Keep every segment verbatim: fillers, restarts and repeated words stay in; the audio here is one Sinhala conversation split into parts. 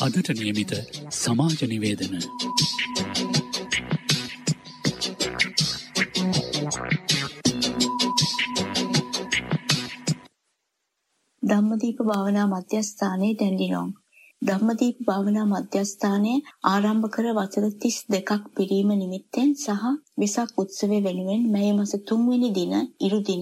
අදට නියමිත සමාජ නිවේදන. ධම්මදීප භාවනා මධ්‍යස්ථානයේ ඩැන්ඩිනොන්. ධම්මදීප භාවනා මධ්‍යස්ථානයේ ආරම්භ කර වසර තිස් දෙකක් පිරීම නිමිත්තෙන් සහ වෙසක් උත්සවය වෙනුවෙන් මැයි මාස තුන්වෙනි දින ඉරු දින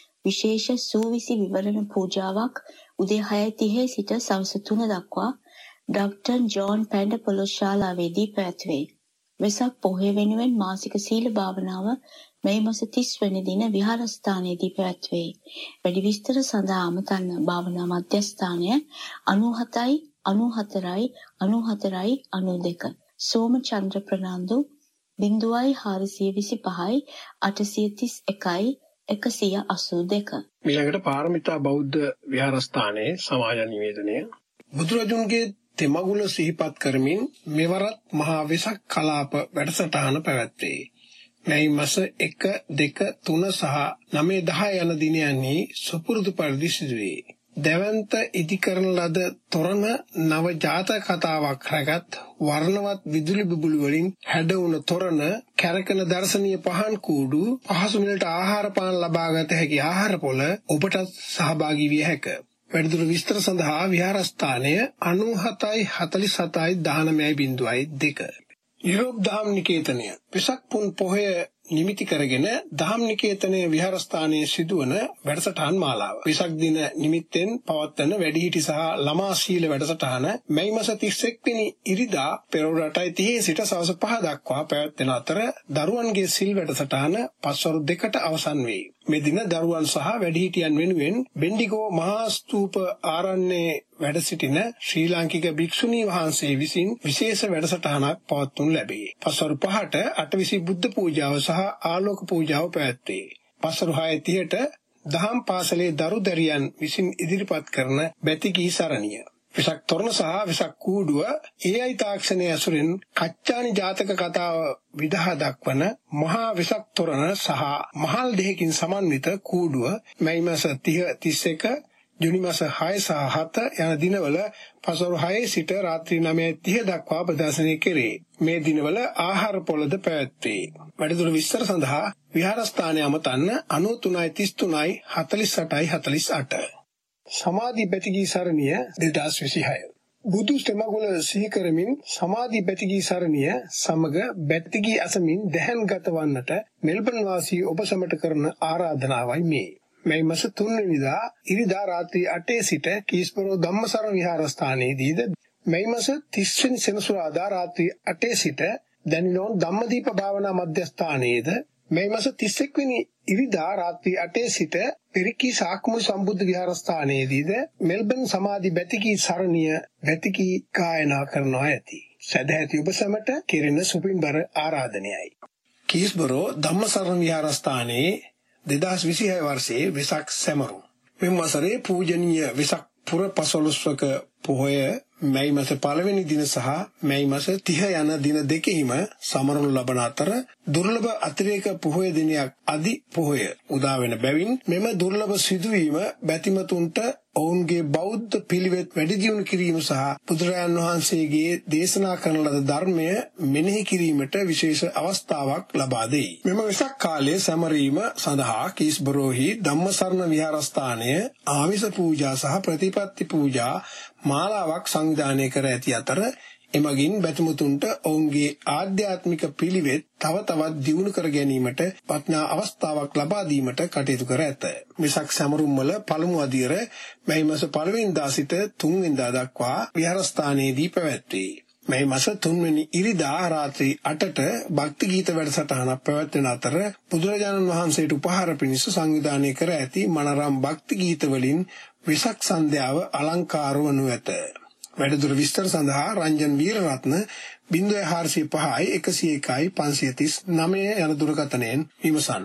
විශේෂ සූවිසි විවරණ පූජාවක් උදේ හය තිහ සිට සවස තුන දක්වා doctor John panda පොළොස් ශාලාවේදී පැවැත්වේ. Vesak Poya වෙනුවෙන් මාසික සීල භාවනාව මැයි මාස තිස් වෙනි දින විහාරස්ථානයේදී පැවැත්වේ. වැඩි විස්තර සඳහා අමතන්න භාවනා මධ්‍යස්ථානය අනූහතයි අනූහතරයි අනූහතරයි අනූදෙක. සෝමචන්ද්‍ර ප්‍රනාන්දු බිංදුවයි හාරසිය විසි පහයි අටසිය තිස් එකයි එකසිය අසූ දෙක. ඊළඟට පාරමිතා බෞද්ධ විහාරස්ථානයේ සමාජ නිවේදනය. බුදුරජුන්ගේ තෙමගුල සිහිපත් කරමින් මෙවරත් මහා වෙසක් කලාප වැඩසටහන පැවැත්වේ. මැයි මාස එක, දෙක, තුන සහ නවය දහ යන දිනයන්හි සුපුරුදු පරිදි සිදුවේ. දැවැන්ත ඉදිකරන ලද තොරණ නව ජාතක කතාවක් රැගත් වර්ණවත් විදුලි බුබුලු වලින් හැඩවුණ තොරණ, කැරකෙන දර්ශනීය පහන් කූඩු, පහසු මිලට ආහාර පාන ලබාගත හැකි ආහාර පොළ ඔබට සහභාගී විය හැකිය. වැඩිදුර විස්තර සඳහා විහාරස්ථානය අනූහතයි හතළිස් හතයි දහනවයයි බිංදුවයි දෙක. යුරෝප් දහම් නිකේතනය. වෙසක් පුන් පොහොය නිමිති කරගෙන දහම් නිකේතනයේ විහාරස්ථානයේ සිදුවන වැඩසටහන් මාලාව. වෙසක් දින නිමිත්තෙන් පවත්වන වැඩිහිටි සහ ළමා ශීල වැඩසටහන මැයි මාස තිස් එක් වෙනි ඉරිදා පෙරවරු අටයි තිහ සිට සවස් පහ දක්වා පැවැත්වෙන අතර දරුවන්ගේ සිල් වැඩසටහන පස්වරු දෙකට අවසන් වේ. මේ දින දරුවන් සහ වැඩිහිටියන් වෙනුවෙන් බෙන්ඩිගෝ මහා ස්තූප ආරණ්‍යයේ වැඩ සිටින ශ්‍රී ලාංකික භික්ෂුණී වහන්සේ විසින් විශේෂ වැඩසටහනක් පවත්වනු ලැබේ. පස්වරු පහට අටවිසි බුද්ධ පූජාව සහ ආලෝක පූජාව පැවැත්වේ. පස්වරු හය තිහට දහම් පාසලේ දරු දැරියන් විසින් ඉදිරිපත් කරන බැතිගී සරණිය. වෙසක් තොරණ සහ වෙසක් කූඩුව ඒ අයි තාක්ෂණයේ ඇසුරින් කච්චානි ජාතක කතාව විදහා දක්වන මහා වෙසක් තොරණ සහ මහල් දෙකකින් සමන්විත කූඩුව මැයි මාස තිහ, තිස් එක, ජුනි මාස හය සහ හත යන දිනවල පස්වරු හය සිට රාත්‍රී නවය තිහ දක්වා ප්‍රදර්ශනය කෙරේ. මේ දිනවල ආහාර පොළද පැවැත්වේ. වැඩිදුර විස්තර සඳහා විහාරස්ථානය අමතන්න අනූතුනයි තිස් තුනයි හතළිස් අටයි හතළිස් අට. සමාධි බැතිගී සරණිය දෙදහස් විසිහය. බුදු තෙමගුල සිහි කරමින් සමාධි බැතිගී සරණිය සමග බැතිගී අසමින් දැහැන් ගත වන්නට මෙල්බන් වාසී ඔබ සැමට කරන ආරාධනාවයි මේ. මැයි මාස තුන් වෙනිදා ඉරිදා රාත්‍රී අටේ සිට කීස්බරෝ ධම්මසරණ විහාරස්ථානයේදීද මැයි මාස තිස් වෙනි සෙනසුරාදා රාත්‍රී අටේ සිට ඩැන්ඩිනොන් ධම්මදීප භාවනා මධ්‍යස්ථානයේද මැයි මාස තිස් එක් වෙනි ඉරිදා රාත්‍රී අටේ සිට පෙරිකී සාක්මුල් සම්බුද්ධ විහාරස්ථානයේදීද මෙල්බන් සමාධි බැතිගී සරණිය බැතිගී ගායනා කරනවා ඇති. සදැහැති ඔබ සැමට කෙරෙන සුපින්බර ආරාධනයයි. කීස්බරෝ ධම්මසරණ විහාරස්ථානයේ දෙදහස් විසිහය වර්ෂයේ වෙසක් සැමරුම්. මෙම වසරේ පූජනීය වෙසක් පුර පසළොස්වක පොහොය මැයි මාස පළවෙනි දින සහ මැයි මාස තිහ යන දින දෙකෙහිම සමරනු ලබන අතර දුර්ලභ අතිරේක පොහොය දිනයක් අදි පොහොය උදා වෙන බැවින් මෙම දුර්ලභ සිදුවීම බැතිමතුන්ට ඔවුන්ගේ බෞද්ධ පිළිවෙත් වැඩි දියුණු කිරීම සහ බුදුරජාණන් වහන්සේගේ දේශනා කරන ලද ධර්මය මෙනෙහි කිරීමට විශේෂ අවස්ථාවක් ලබා දෙයි. මෙම වෙසක් කාලයේ සැමරීම සඳහා කීස්බරෝහි ධම්මසරණ විහාරස්ථානය ආමිස පූජා සහ ප්‍රතිපත්ති පූජා මාලාවක් සංවිධානය කර ඇති අතර එමගින් බැතිමතුන්ට ඔවුන්ගේ ආධ්‍යාත්මික පිළිවෙත් තව තවත් දියුණු කර ගැනීමට වටිනා අවස්ථාවක් ලබා දීමට කටයුතු කර ඇත. වෙසක් සැමරුම් වල පළමු අදියර මැයි මාස පළවෙනිදා සිට තුන් වෙනිදා දක්වා විහාරස්ථානයේදී පැවැත්වේ. මැයි මාස තුන් වෙනි ඉරිදා රාත්‍රී අටට භක්ති ගීත වැඩසටහනක් පැවැත්වෙන අතර බුදුරජාණන් වහන්සේට උපහාර පිණිස සංවිධානය කර ඇති මනරම් භක්ති ගීත වලින් වෙසක් සන්ධ්‍යාව අලංකාර වනු ඇත. වැඩිදුර විස්තර සඳහා රංජන් වීරරත්න බිංදුව හාරසිය පහයි එකසිය එකයි පන්සිය තිස් නවය යන දුරකථනයෙන් විමසන්න.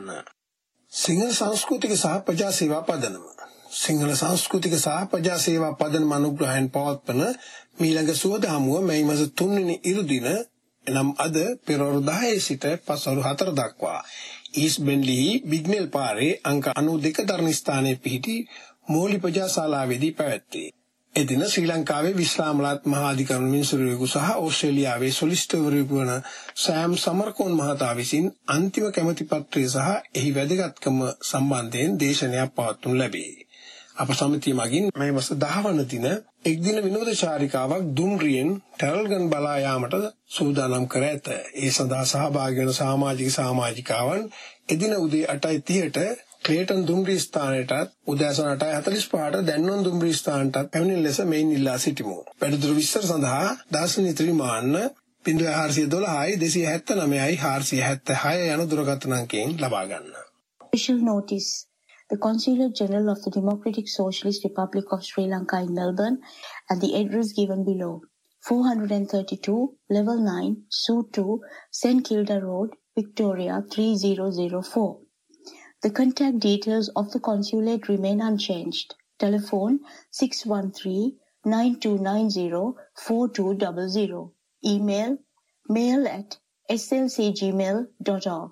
සිංහල සංස්කෘතික සහ ප්‍රජා සේවා පදනම. සිංහල සංස්කෘතික සහ ප්‍රජා සේවා පදනම අනුග්‍රහයෙන් පවත්වන මීළඟ සුවද හමුව මැයි මාස තුන් වෙනි ඉරුදින එනම් අද පෙරවරු දහය සිට පස්වරු හතර දක්වා ඊස්ට් බෙන්ලි බිග්නෙල් පාරේ අංක අනූ දෙක දරණ ස්ථානයේ පිහිටි මෝලි ප්‍රජා ශාලාවේදී පැවැත්වේ. එදින ශ්‍රී ලංකාවේ විශ්‍රාමලාත් මහා අධිකරණ මිනිසුරුවෙකු සහ ඕස්ට්‍රේලියාවේ සොලිසිටර්වරයෙකු වන සෑම් සමරකෝන් මහතා විසින් අන්තිම කැමැති පත්‍රය සහ එහි වැදගත්කම සම්බන්ධයෙන් දේශනයක් පවත්වනු ලැබේ. අප සමිතිය මගින් මේ මාස දහ වන දින එක් දින විනෝද චාරිකාවක් දුම්රියෙන් ටැරල්ගන් බලා යාමට සූදානම් කර ඇත. ඒ සඳහා සහභාගී වන සමාජික සමාජිකාවන් එදින උදේ අටයි තිහට ක්ලේටන් දුම්රිය ස්ථානයටත් උදෑසන අටයි හතළිස් පහට දැන්වන් දුම්රිය ස්ථානටත් පැමිණෙන ලෙස මෙයින් ඉල්ලා සිටිමු. වැඩිදුර විස්තර සඳහා දාර්ශනික ත්‍රිමාන්න ज़ीरो चार एक दो दो दो सात नौ चार सात छह යන දුරකථන අංකයෙන් ලබා ගන්න. Special notice. The Consulate General of the Democratic Socialist Republic of Sri Lanka in Melbourne at the address given below. four thirty-two, Level nine, Suite two, Saint Kilda Road, Victoria three zero zero four. The contact details of the consulate remain unchanged. Telephone six one three, nine two nine zero, four two zero zero. Email mail at s l c gmail dot org.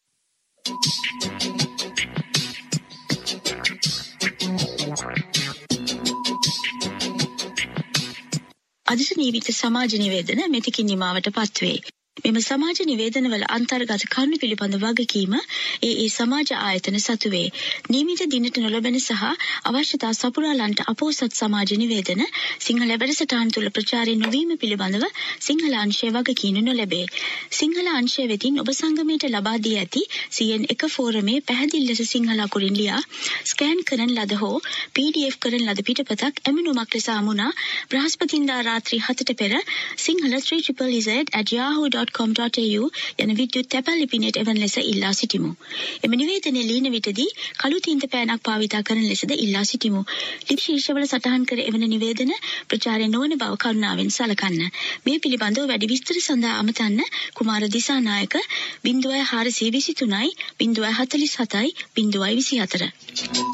අදට නීවිත සමාජ නිවේදන මෙතකින් නිමාවට පත්වේ. මෙම සමාජ නිවේදනවල අන්තර්ගත කරුණු පිළිබඳ වගකීම ඒ ඒ සමාජ ආයතන සතු වේ. නියමිත දිනට නොලැබෙන සහ අවශ්‍යතා සපුරාලන්ට අපෝසත් සමාජ නිවේදන සිංහල වැඩසටහන් තුළ ප්‍රචාරය නොවීම පිළිබඳව සිංහල අංශය වගකීම් නොලැබේ. සිංහල අංශය වෙතින් ඔබ සංගමයට ලබා දී ඇති සී එන් එක ෆෝරමේ පැහැදිලි ලෙස සිංහල අකුරින් ලියා ස්කෑන් කරන ලද හෝ පී ඩී එෆ් කරන ලද පිටපතක් එමනුමක් ලෙස අමුණා බ්‍රහස්පතින්දා රාත්‍රී හතට පෙර Sinhala three triple z at yahoo dot com dot a u යන විද්‍යුත් තැපැල් ලිපිනයට එවන ලෙස ඉල්ලා සිටිමු. එම නිවේදනයේ ලියන විටදී කළු තීන්ත පෑනක් භාවිතා කරන ලෙසද ඉල්ලා සිටිමු. ලිපි ශීර්ෂවල සටහන් කර එවන නිවේදන ප්‍රචාරය නොවන බව කරුණාවෙන් සලකන්න. මේ පිළිබඳව වැඩි විස්තර සඳහා අමතන්න කුමාර දිසානායක ज़ीरो चार दो दो तीन, ज़ीरो चार चार सात, ज़ीरो चार चार चार.